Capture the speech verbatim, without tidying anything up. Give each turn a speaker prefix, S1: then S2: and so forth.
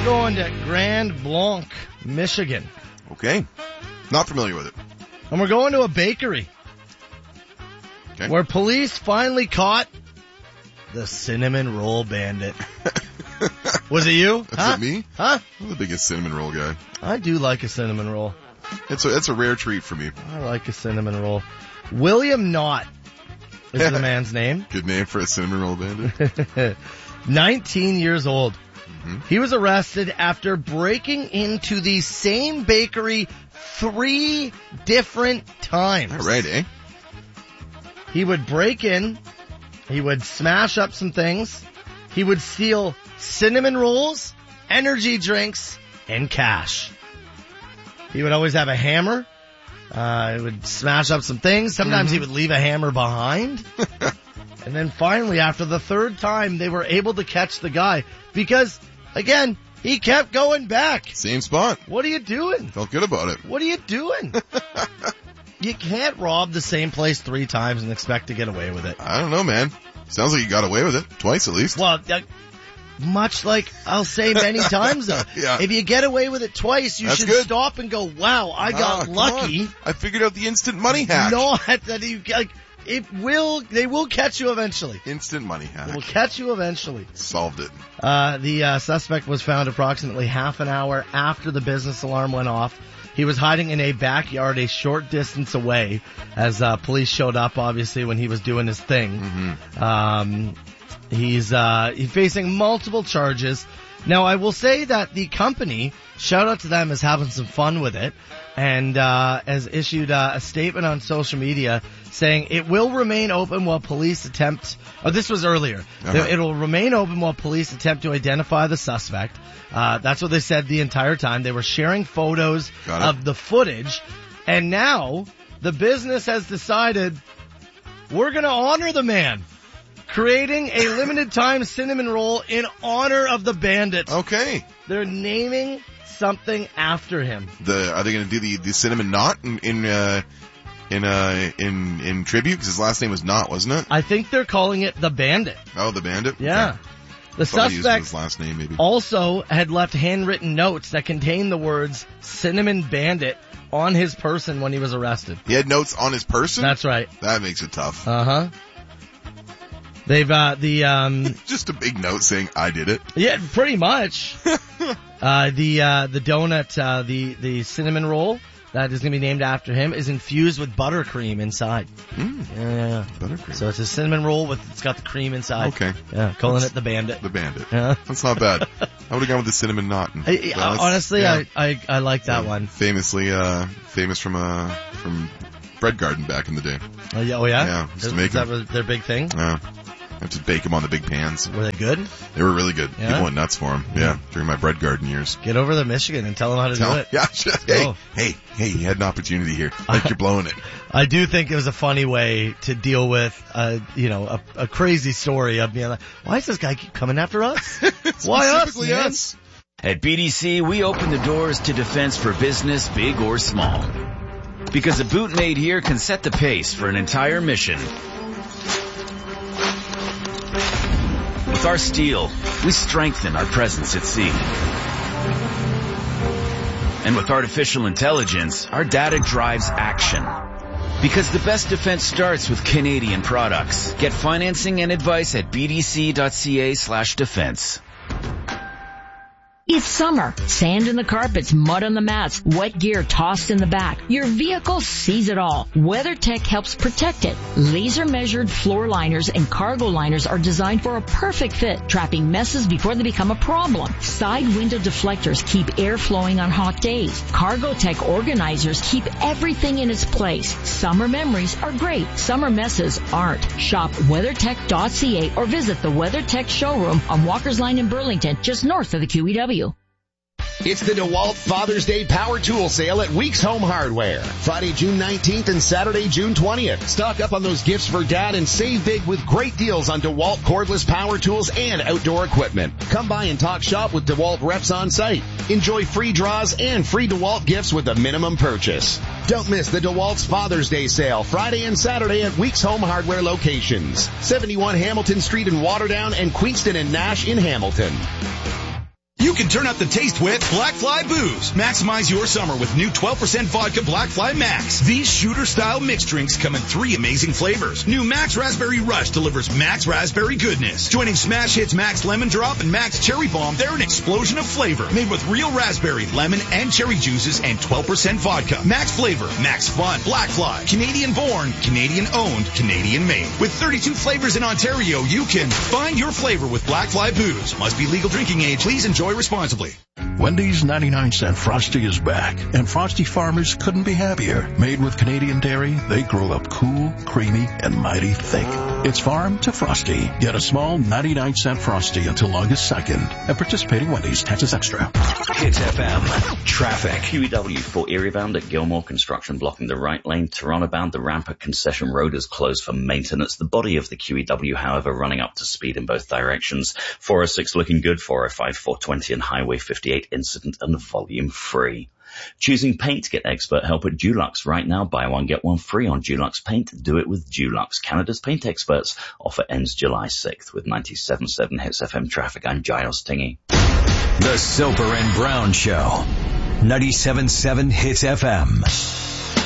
S1: We're going to Grand Blanc, Michigan.
S2: Okay. Not familiar with it.
S1: And we're going to a bakery.
S2: Okay.
S1: Where police finally caught the cinnamon roll bandit. Was it you?
S2: Is
S1: huh?
S2: it me?
S1: Huh?
S2: I'm the biggest cinnamon roll guy.
S1: I do like a cinnamon roll.
S2: It's a, it's a rare treat for me.
S1: I like a cinnamon roll. William Knott is the man's name.
S2: Good name for a cinnamon roll bandit.
S1: nineteen years old. Mm-hmm. He was arrested after breaking into the same bakery three different times.
S2: All right, eh?
S1: He would break in. He would smash up some things. He would steal cinnamon rolls, energy drinks, and cash. He would always have a hammer. Uh, he would smash up some things. Sometimes mm-hmm. he would leave a hammer behind. And then finally, after the third time, they were able to catch the guy because, again, he kept going back.
S2: Same spot.
S1: What are you doing?
S2: Felt good about it.
S1: What are you doing? You can't rob the same place three times and expect to get away with it.
S2: I don't know, man. Sounds like you got away with it. Twice at least.
S1: Well, uh, much like I'll say many times, though.
S2: Yeah.
S1: If you get away with it twice, you
S2: That's
S1: should
S2: good.
S1: stop and go, wow, I got
S2: ah,
S1: lucky.
S2: I figured out the instant money hack.
S1: Not that you, like, it will, they will catch you eventually.
S2: Instant money hack.
S1: They will catch you eventually.
S2: Solved it.
S1: Uh, the uh, suspect was found approximately half an hour after the business alarm went off. He was hiding in a backyard a short distance away as uh, police showed up, obviously, when he was doing his thing.
S2: Mm-hmm.
S1: Um, he's, uh, he's facing multiple charges. Now, I will say that the company, shout out to them, is having some fun with it and uh, has issued uh, a statement on social media saying it will remain open while police attempt, oh, this was earlier, uh-huh. It will remain open while police attempt to identify the suspect. Uh, that's what they said the entire time. They were sharing photos of the footage, and now the business has decided we're going to honor the man, creating a limited time cinnamon roll in honor of the bandit.
S2: Okay.
S1: They're naming something after him.
S2: The Are they going to do the, the cinnamon knot in in uh, in, uh, in in tribute? Because his last name was Knott, wasn't it?
S1: I think they're calling it the bandit.
S2: Oh, the bandit?
S1: Yeah.
S2: Okay.
S1: The suspect
S2: his last name, maybe.
S1: also had left handwritten notes that contained the words cinnamon bandit on his person when he was arrested.
S2: He had notes on his person?
S1: That's right.
S2: That makes it tough.
S1: Uh-huh. They've, uh, the, um...
S2: just a big note saying, I did it.
S1: Yeah, pretty much. uh, the, uh, the donut, uh, the, the cinnamon roll that is going to be named after him is infused with buttercream inside.
S2: Mm.
S1: Yeah, yeah, yeah.
S2: Buttercream.
S1: So it's a cinnamon roll with, it's got the cream inside.
S2: Okay.
S1: Yeah, calling
S2: That's
S1: it the bandit.
S2: The bandit.
S1: Yeah.
S2: That's not bad. I would have gone with the cinnamon knot.
S1: I, I, honestly, yeah. I, I, I like that
S2: yeah,
S1: one.
S2: Famously, uh, famous from, uh, from Bread Garden back in the day.
S1: Oh yeah? Oh, yeah?
S2: Yeah. Used
S1: Is,
S2: to make
S1: is that was their big thing?
S2: Yeah. I had to bake them on the big pans.
S1: Were they good?
S2: They were really good.
S1: Yeah?
S2: People went nuts for them. Yeah. yeah. During my Bread Garden years.
S1: Get over to Michigan and tell them how to
S2: tell,
S1: do it.
S2: Yeah. Just, hey, oh. hey, hey, you had an opportunity here. Like you're blowing it.
S1: I do think it was a funny way to deal with, uh, you know, a, a crazy story of being like, why does this guy keep coming after us? Why us, man? us?
S3: At B D C, we open the doors to defense for business, big or small. Because a boot made here can set the pace for an entire mission. With our steel, we strengthen our presence at sea. And with artificial intelligence, our data drives action. Because the best defense starts with Canadian products. Get financing and advice at bdc.ca slash defense.
S4: It's summer. Sand in the carpets, mud on the mats, wet gear tossed in the back. Your vehicle sees it all. WeatherTech helps protect it. Laser-measured floor liners and cargo liners are designed for a perfect fit, trapping messes before they become a problem. Side window deflectors keep air flowing on hot days. CargoTech organizers keep everything in its place. Summer memories are great. Summer messes aren't. Shop weathertech dot c a or visit the WeatherTech showroom on Walker's Line in Burlington, just north of the Q E W.
S5: It's the DeWalt Father's Day Power Tool Sale at Weeks Home Hardware. Friday, June nineteenth and Saturday, June twentieth. Stock up on those gifts for dad and save big with great deals on DeWalt cordless power tools and outdoor equipment. Come by and talk shop with DeWalt reps on site. Enjoy free draws and free DeWalt gifts with a minimum purchase. Don't miss the DeWalt's Father's Day Sale Friday and Saturday at Weeks Home Hardware locations. seventy-one Hamilton Street in Waterdown and Queenston and Nash in Hamilton.
S6: You You can turn up the taste with Black Fly Booze. Maximize your summer with new twelve percent vodka Black Fly Max. These shooter-style mixed drinks come in three amazing flavors. New Max Raspberry Rush delivers Max Raspberry goodness. Joining Smash Hits Max Lemon Drop and Max Cherry Bomb, they're an explosion of flavor. Made with real raspberry, lemon, and cherry juices and twelve percent vodka. Max flavor, Max fun, Black Fly. Canadian born, Canadian owned, Canadian made. With thirty-two flavors in Ontario, you can find your flavor with Black Fly Booze. Must be legal drinking age. Please enjoy responsibly.
S7: Wendy's ninety-nine cent Frosty is back, and Frosty farmers couldn't be happier. Made with Canadian dairy, they grow up cool, creamy, and mighty thick. It's farm to Frosty. Get a small ninety-nine cent Frosty until August second at participating Wendy's. Taxes extra.
S8: Hits F M. Traffic. Q E W for Erie bound at Gilmore, construction blocking the right lane. Toronto bound, the ramp at Concession Road is closed for maintenance. The body of the Q E W, however, running up to speed in both directions. four oh six looking good, four oh five, four twenty and Highway fifty-eight incident and volume free. Choosing paint, get expert help at Dulux. Right now, buy one, get one free on Dulux paint. Do it with Dulux. Canada's paint experts. Offer ends July sixth. With ninety-seven point seven Hits F M traffic, I'm Giles Tingy.
S9: The Soper and Brown Show. ninety-seven point seven Hits F M.